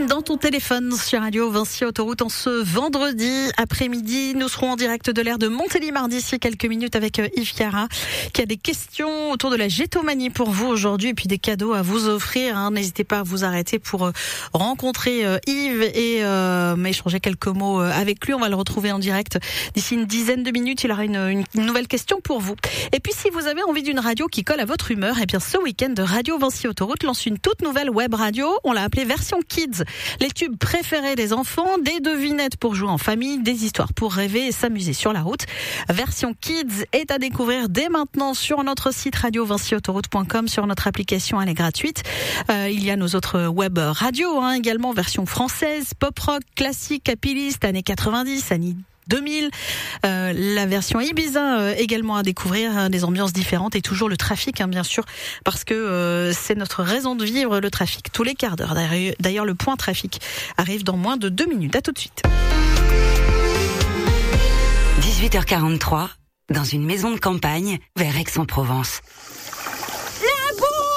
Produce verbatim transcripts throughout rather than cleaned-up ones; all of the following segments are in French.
dans ton téléphone sur Radio Vinci Autoroute en ce vendredi après-midi. Nous serons en direct de l'aire de Montélimar d'ici quelques minutes avec Yves Cara qui a des questions autour de la gétomanie pour vous aujourd'hui et puis des cadeaux à vous offrir. Hein. N'hésitez pas à vous arrêter pour rencontrer Yves et euh, échanger quelques mots avec lui. On va le retrouver en direct d'ici une dizaine de minutes. Il aura une, une nouvelle question pour vous. Et puis si vous avez envie d'une radio qui colle à votre humeur, eh bien ce week-end de Radio Vinci Autoroute lance une toute nouvelle web radio. On l'a appelée Version Kids. Les tubes préférés des enfants, des devinettes pour jouer en famille, des histoires pour rêver et s'amuser sur la route. Version Kids est à découvrir dès maintenant sur notre site radio vinci autoroute point com, sur notre application, elle est gratuite. Euh, il y a nos autres web radios, hein, également version française, pop rock, classique, happy list, années quatre-vingt-dix, années deux mille, euh, la version Ibiza euh, également à découvrir, hein, des ambiances différentes et toujours le trafic, hein, bien sûr, parce que euh, c'est notre raison de vivre, le trafic, tous les quarts d'heure. D'ailleurs, le point trafic arrive dans moins de deux minutes. À tout de suite. dix-huit heures quarante-trois, dans une maison de campagne, vers Aix-en-Provence. La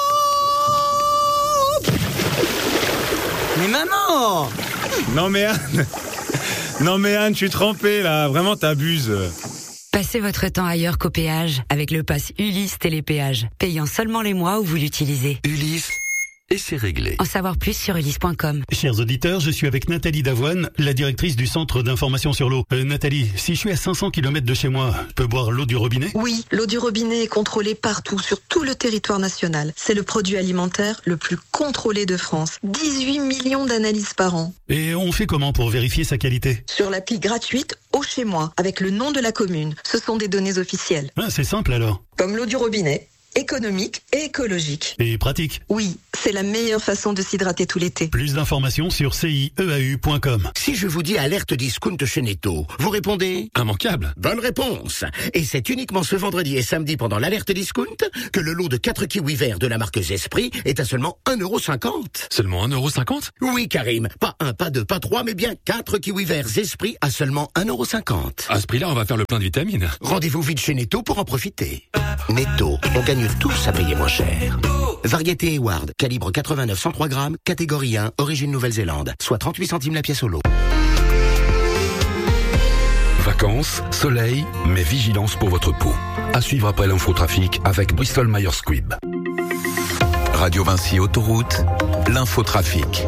bouffe! Mais maman! Non mais Anne Non mais Anne, je suis trempé là, vraiment t'abuses. Passez votre temps ailleurs qu'au péage avec le pass Ulysse Télépéage, payant seulement les mois où vous l'utilisez. Ulysse, et c'est réglé. En savoir plus sur ulysse point com. Chers auditeurs, je suis avec Nathalie Davoine, la directrice du Centre d'information sur l'eau. Euh, Nathalie, si je suis à cinq cents kilomètres de chez moi, je peux boire l'eau du robinet ? Oui, l'eau du robinet est contrôlée partout, sur tout le territoire national. C'est le produit alimentaire le plus contrôlé de France. dix-huit millions d'analyses par an. Et on fait comment pour vérifier sa qualité ? Sur l'appli gratuite Eau chez moi, avec le nom de la commune. Ce sont des données officielles. Ah, c'est simple alors. Comme l'eau du robinet. Économique et écologique. Et pratique. Oui, c'est la meilleure façon de s'hydrater tout l'été. Plus d'informations sur C I E A U point com. Si je vous dis alerte discount chez Netto, vous répondez immanquable. Bonne réponse. Et c'est uniquement ce vendredi et samedi pendant l'alerte discount que le lot de quatre kiwis verts de la marque Zespri est à seulement un euro cinquante. Seulement un euro cinquante ? Oui, Karim. Pas un, pas deux, pas trois, mais bien quatre kiwis verts Zespri à seulement un euro cinquante. À ce prix-là, on va faire le plein de vitamines. Rendez-vous vite chez Netto pour en profiter. Netto, on gagne tous à payer moins cher. Variété Hayward, calibre quatre-vingt-neuf cent trois grammes, catégorie un, origine Nouvelle-Zélande, soit trente-huit centimes la pièce au lot. Vacances, soleil, mais vigilance pour votre peau. À suivre après l'infotrafic avec Bristol Myers Squibb. Radio Vinci Autoroute, l'infotrafic.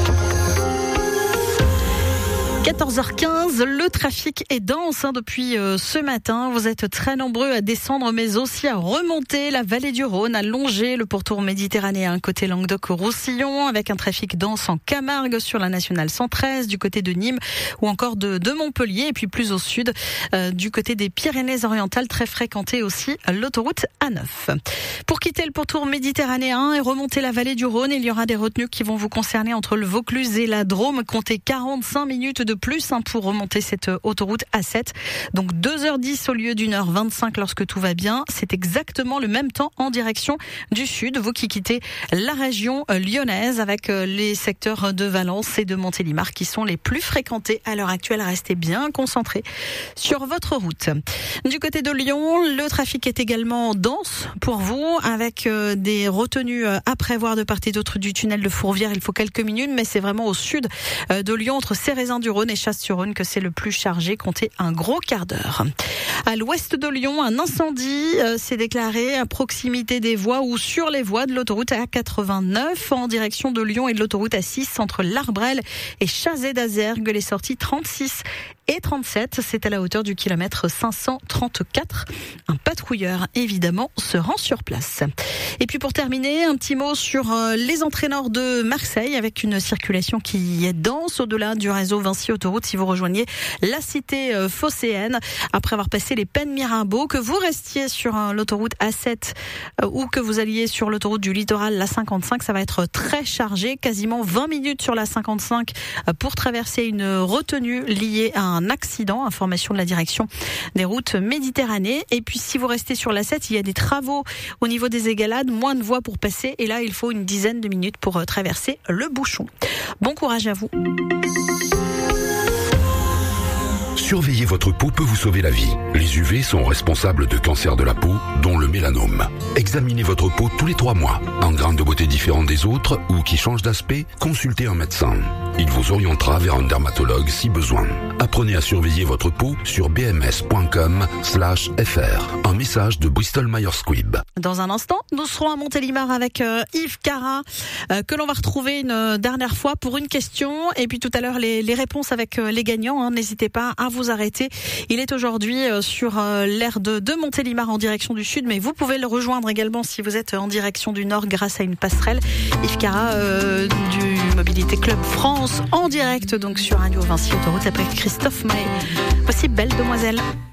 quatorze heures quinze, le trafic est dense hein, depuis euh, ce matin. Vous êtes très nombreux à descendre, mais aussi à remonter la vallée du Rhône, à longer le pourtour méditerranéen côté Languedoc-Roussillon, avec un trafic dense en Camargue sur la nationale cent treize, du côté de Nîmes ou encore de, de Montpellier, et puis plus au sud, euh, du côté des Pyrénées-Orientales, très fréquentée aussi l'autoroute A neuf. Pour quitter le pourtour méditerranéen et remonter la vallée du Rhône, il y aura des retenues qui vont vous concerner entre le Vaucluse et la Drôme. Comptez quarante-cinq minutes de plus hein, pour remonter cette autoroute A sept. Donc deux heures dix au lieu d'une heure vingt-cinq lorsque tout va bien. C'est exactement le même temps en direction du sud. Vous qui quittez la région lyonnaise avec les secteurs de Valence et de Montélimar qui sont les plus fréquentés à l'heure actuelle. Restez bien concentrés sur votre route. Du côté de Lyon, le trafic est également dense pour vous avec des retenues à prévoir de part et d'autre du tunnel de Fourvière. Il faut quelques minutes, mais c'est vraiment au sud de Lyon, entre Cérézin-du-Rhône et Chasse-sur-Rhône, que c'est le plus chargé. Comptez un gros quart d'heure. À l'ouest de Lyon, un incendie euh, s'est déclaré à proximité des voies ou sur les voies de l'autoroute A quatre-vingt-neuf en direction de Lyon et de l'autoroute A six entre l'Arbrel et Chazé-d'Azergues. Les sorties trente-six et trente-sept, c'est à la hauteur du kilomètre cinq cent trente-quatre. Un patrouilleur, évidemment, se rend sur place. Et puis pour terminer, un petit mot sur euh, les entrées nord de Marseille avec une circulation qui est dense au-delà du réseau Vinci Autoroute. Si vous rejoignez la cité euh, phocéenne, après avoir passé les Pennes Mirabeau, que vous restiez sur euh, l'autoroute A sept euh, ou que vous alliez sur l'autoroute du littoral, la cinquante-cinq, ça va être très chargé. Quasiment vingt minutes sur la cinquante-cinq euh, pour traverser une retenue liée à un accident. Information de la direction des routes Méditerranée. Et puis si vous restez sur la sept, il y a des travaux au niveau des égalades, moins de voies pour passer. Et là, il faut une dizaine de minutes pour euh, traverser le bouchon. Bon courage à vous. Surveiller votre peau peut vous sauver la vie. Les U V sont responsables de cancers de la peau, dont le mélanome. Examinez votre peau tous les trois mois. Un grain de beauté différent des autres ou qui change d'aspect, consultez un médecin. Il vous orientera vers un dermatologue si besoin. Apprenez à surveiller votre peau sur bms.com slash fr. Un message de Bristol Myers Squibb. Dans un instant, nous serons à Montélimar avec euh, Yves Cara, euh, que l'on va retrouver une euh, dernière fois pour une question. Et puis tout à l'heure, les, les réponses avec euh, les gagnants. Hein, n'hésitez pas à vous arrêter. Il est aujourd'hui euh, sur euh, l'aire de, de Montélimar en direction du sud, mais vous pouvez le rejoindre également si vous êtes en direction du nord grâce à une passerelle. Yves Cara euh, du Mobilité Club France en direct donc sur Radio Vinci Autoroute après Christophe Maé. Voici Belle Demoiselle.